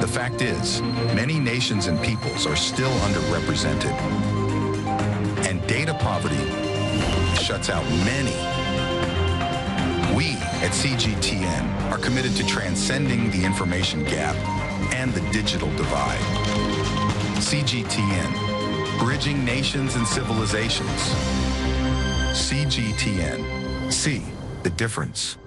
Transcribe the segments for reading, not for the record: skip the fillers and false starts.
The fact is, many nations and peoples are still underrepresented. And data poverty shuts out many. We at CGTN are committed to transcending the information gap and the digital divide. CGTN, bridging nations and civilizations. CGTN, see the difference.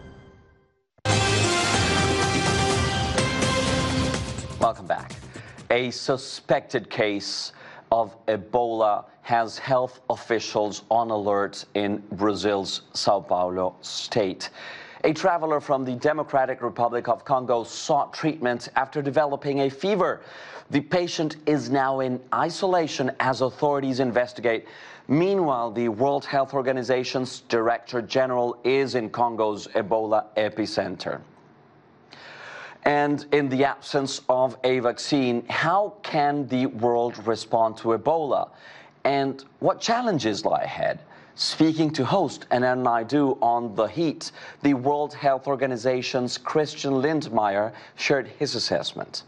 Welcome back. A suspected case of Ebola has health officials on alert in Brazil's Sao Paulo state. A traveler from the Democratic Republic of Congo sought treatment after developing a fever. The patient is now in isolation as authorities investigate. Meanwhile, the World Health Organization's Director General is in Congo's Ebola epicenter. And in the absence of a vaccine, how can the world respond to Ebola? And what challenges lie ahead? Speaking to host Anand Naidu on The Heat, the World Health Organization's Christian Lindmeier shared his assessment.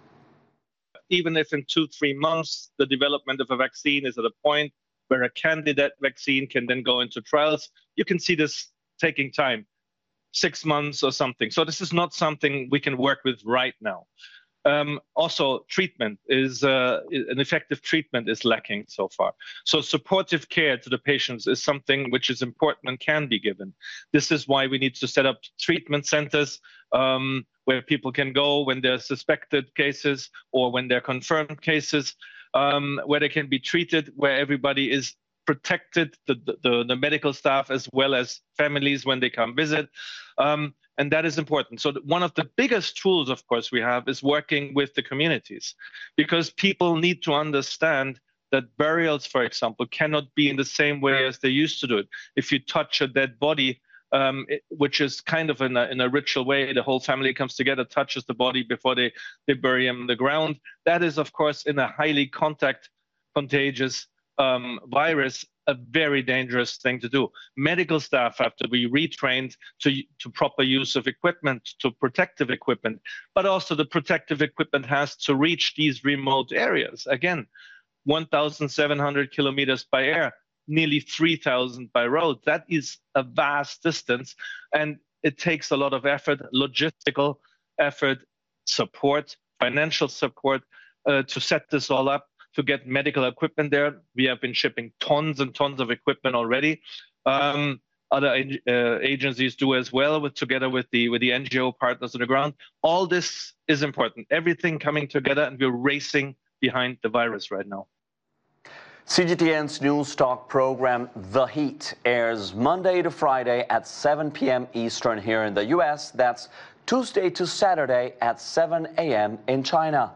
Even if in 2-3 months the development of a vaccine is at a point where a candidate vaccine can then go into trials, you can see this taking time. 6 months or something. So this is not something we can work with right now. Also, treatment is an effective treatment is lacking so far. So supportive care to the patients is something which is important and can be given. This is why we need to set up treatment centers where people can go when they're suspected cases or when they're confirmed cases, where they can be treated, where everybody is protected, the medical staff as well as families when they come visit. And that is important. So one of the biggest tools, of course, we have is working with the communities, because people need to understand that burials, for example, cannot be in the same way as they used to do it. If you touch a dead body, which is kind of in a ritual way, the whole family comes together, touches the body before they bury him in the ground. That is, of course, in a highly contagious virus, a very dangerous thing to do. Medical staff have to be retrained to proper use of equipment, to protective equipment, but also the protective equipment has to reach these remote areas. Again, 1,700 kilometers by air, nearly 3,000 by road. That is a vast distance, and it takes a lot of effort, logistical effort, support, financial support to set this all up, to get medical equipment there. We have been shipping tons and tons of equipment already. Other agencies do as well, together with the NGO partners on the ground. All this is important. Everything coming together, and we're racing behind the virus right now. CGTN's news talk program, The Heat, airs Monday to Friday at 7 p.m. Eastern here in the U.S. That's Tuesday to Saturday at 7 a.m. in China.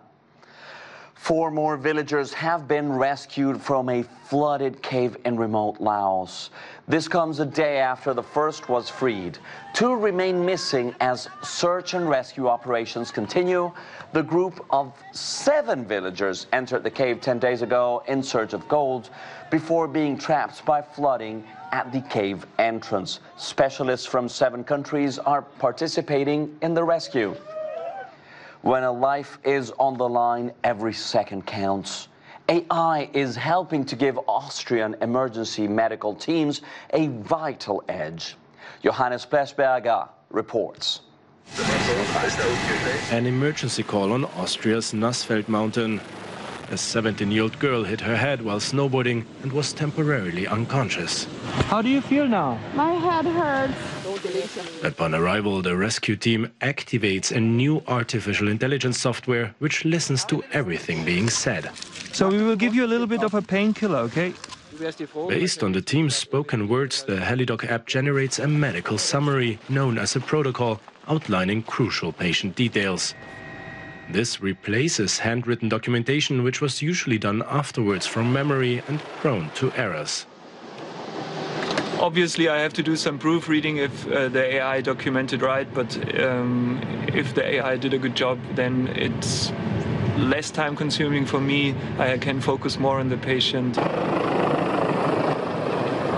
4 more villagers have been rescued from a flooded cave in remote Laos. This comes a day after the first was freed. 2 remain missing as search and rescue operations continue. The group of 7 villagers entered the cave 10 days ago in search of gold before being trapped by flooding at the cave entrance. Specialists from 7 countries are participating in the rescue. When a life is on the line, every second counts. AI is helping to give Austrian emergency medical teams a vital edge. Johannes Plesberger reports. An emergency call on Austria's Nassfeld mountain. A 17-year-old girl hit her head while snowboarding and was temporarily unconscious. How do you feel now? My head hurts. Upon arrival, the rescue team activates a new artificial intelligence software which listens to everything being said. So we will give you a little bit of a painkiller, okay? Based on the team's spoken words, the HeliDoc app generates a medical summary known as a protocol, outlining crucial patient details. This replaces handwritten documentation, which was usually done afterwards from memory and prone to errors. Obviously, I have to do some proofreading if the AI documented right, but if the AI did a good job, then it's less time consuming for me. I can focus more on the patient.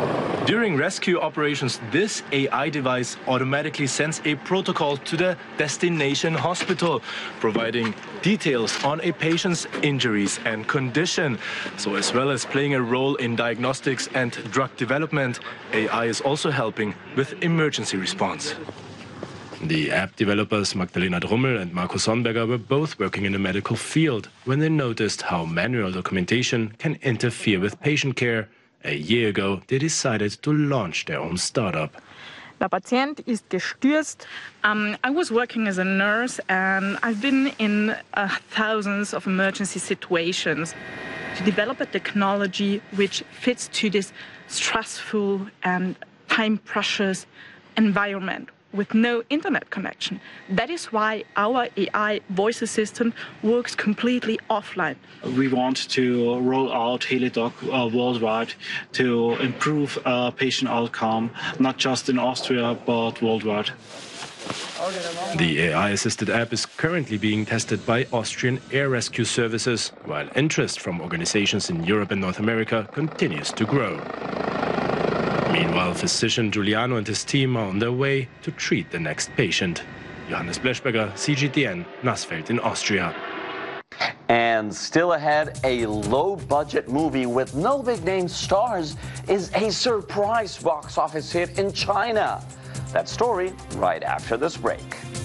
During rescue operations, this AI device automatically sends a protocol to the destination hospital, providing details on a patient's injuries and condition. So as well as playing a role in diagnostics and drug development, AI is also helping with emergency response. The app developers Magdalena Drummel and Marco Sonnberger were both working in the medical field when they noticed how manual documentation can interfere with patient care. A year ago, they decided to launch their own startup. Der Patient ist gestürzt. I was working as a nurse and I've been in thousands of emergency situations. To develop a technology which fits to this stressful and time-precious environment with no internet connection. That is why our AI voice assistant works completely offline. We want to roll out HeliDoc worldwide to improve patient outcome, not just in Austria, but worldwide. The AI-assisted app is currently being tested by Austrian air rescue services, while interest from organizations in Europe and North America continues to grow. Meanwhile, physician Giuliano and his team are on their way to treat the next patient. Johannes Bleschberger, CGTN, Nassfeld in Austria. And still ahead, a low-budget movie with no big-name stars is a surprise box office hit in China. That story right after this break.